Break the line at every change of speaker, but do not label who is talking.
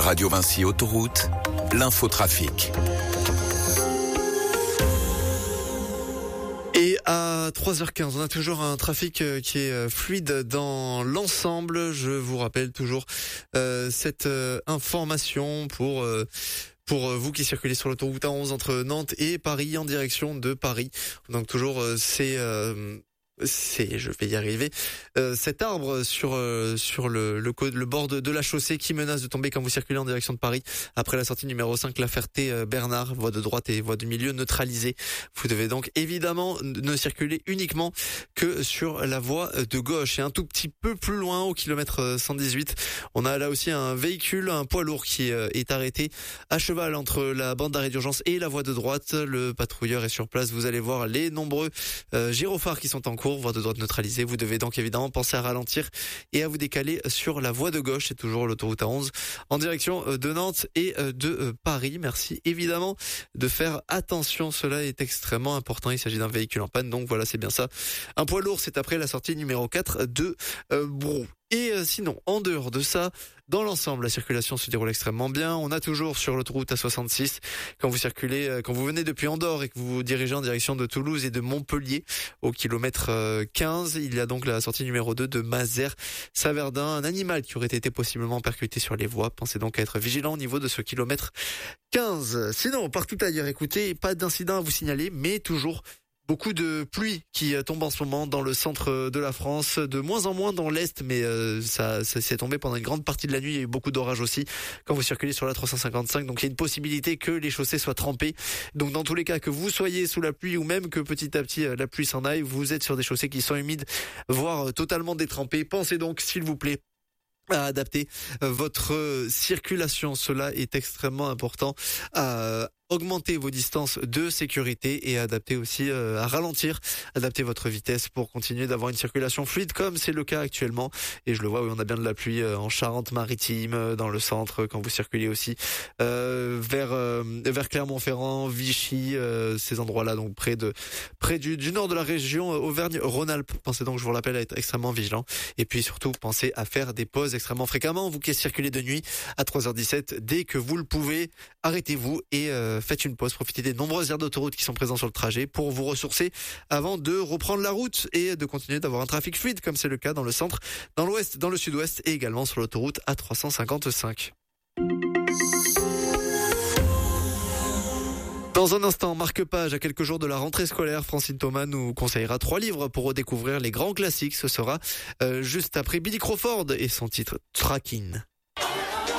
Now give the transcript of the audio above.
Radio Vinci Autoroute, l'infotrafic.
Et à 3h15, on a toujours un trafic qui est fluide dans l'ensemble. Je vous rappelle toujours cette information pour vous qui circulez sur l'autoroute A11 entre Nantes et Paris en direction de Paris. Donc toujours je vais y arriver, cet arbre sur le bord de la chaussée qui menace de tomber quand vous circulez en direction de Paris après la sortie numéro 5 La Ferté-Bernard, voie de droite et voie du milieu neutralisée. Vous devez donc évidemment ne circuler uniquement que sur la voie de gauche. Et un tout petit peu plus loin, au kilomètre 118, on a là aussi un véhicule, un poids lourd qui est arrêté à cheval entre la bande d'arrêt d'urgence et la voie de droite. Le patrouilleur est sur place, vous allez voir les nombreux gyrophares qui sont en cours, voie de droite neutralisée. Vous devez donc évidemment penser à ralentir et à vous décaler sur la voie de gauche. C'est toujours l'autoroute A11 en direction de Nantes et de Paris. Merci évidemment de faire attention, cela est extrêmement important. Il s'agit d'un véhicule en panne, donc voilà, c'est bien ça. Un poids lourd, c'est après la sortie numéro 4 de Brou. Et sinon, en dehors de ça, dans l'ensemble, la circulation se déroule extrêmement bien. On a toujours sur l'autoroute A66, quand vous circulez, quand vous venez depuis Andorre et que vous vous dirigez en direction de Toulouse et de Montpellier, au kilomètre 15, il y a donc la sortie numéro 2 de Mazères-Saverdin, un animal qui aurait été possiblement percuté sur les voies. Pensez donc à être vigilant au niveau de ce kilomètre 15. Sinon, partout ailleurs, écoutez, pas d'incident à vous signaler, mais toujours beaucoup de pluie qui tombe en ce moment dans le centre de la France, de moins en moins dans l'Est, mais ça s'est tombé pendant une grande partie de la nuit. Il y a eu beaucoup d'orages aussi quand vous circulez sur la 355, donc il y a une possibilité que les chaussées soient trempées. Donc dans tous les cas, que vous soyez sous la pluie ou même que petit à petit la pluie s'en aille, vous êtes sur des chaussées qui sont humides, voire totalement détrempées. Pensez donc, s'il vous plaît, à adapter votre circulation. Cela est extrêmement important. Augmenter vos distances de sécurité et adapter aussi à ralentir, adapter votre vitesse pour continuer d'avoir une circulation fluide comme c'est le cas actuellement. Et je le vois, oui, on a bien de la pluie en Charente-Maritime, dans le centre, quand vous circulez aussi vers Clermont-Ferrand, Vichy, ces endroits-là, donc près du nord de la région Auvergne-Rhône-Alpes. Pensez donc, je vous rappelle, à être extrêmement vigilant. Et puis surtout, pensez à faire des pauses extrêmement fréquemment. Vous qui circulez de nuit à 3h17, dès que vous le pouvez, arrêtez-vous et faites une pause, profitez des nombreuses aires d'autoroute qui sont présentes sur le trajet pour vous ressourcer avant de reprendre la route et de continuer d'avoir un trafic fluide comme c'est le cas dans le centre, dans l'ouest, dans le sud-ouest et également sur l'autoroute A355. Dans un instant, marque-page, à quelques jours de la rentrée scolaire, Francine Thomas nous conseillera 3 livres pour redécouvrir les grands classiques. Ce sera juste après Billy Crawford et son titre Trackin'.